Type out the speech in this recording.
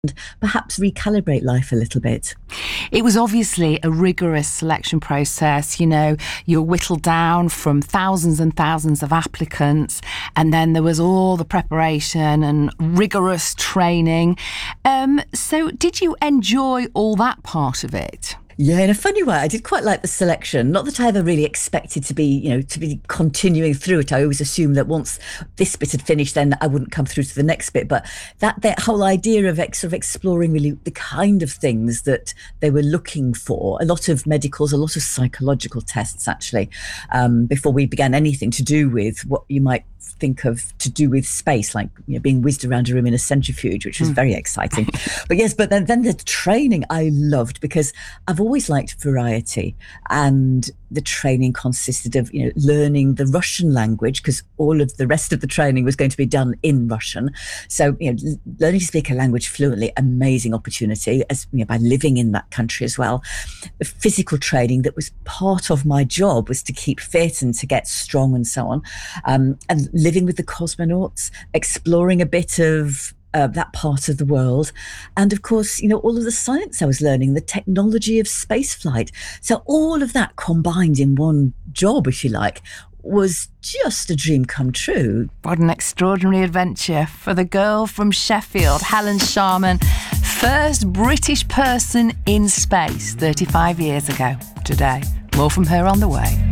perhaps recalibrate life a little bit. It was obviously a rigorous selection process. You know, you're whittled down from thousands and thousands of applicants, and then there was all the preparation and rigorous training. So did you enjoy all that part of it? Yeah, in a funny way, I did quite like the selection. Not that I ever really expected to be continuing through it. I always assumed that once this bit had finished, then I wouldn't come through to the next bit. But that whole idea of sort of exploring really the kind of things that they were looking for, a lot of medicals, a lot of psychological tests, actually, before we began anything to do with what you might think of to do with space, like being whizzed around a room in a centrifuge, which was very exciting. But then the training I loved, because I've always liked variety, and the training consisted of learning the Russian language, because all of the rest of the training was going to be done in Russian. So learning to speak a language fluently, amazing opportunity, as by living in that country as well. The physical training that was part of my job was to keep fit and to get strong and so on, and living with the cosmonauts, exploring a bit of that part of the world. And of course, all of the science I was learning, the technology of spaceflight. So all of that combined in one job, if you like, was just a dream come true. What an extraordinary adventure for the girl from Sheffield, Helen Sharman, first British person in space 35 years ago today. More from her on the way.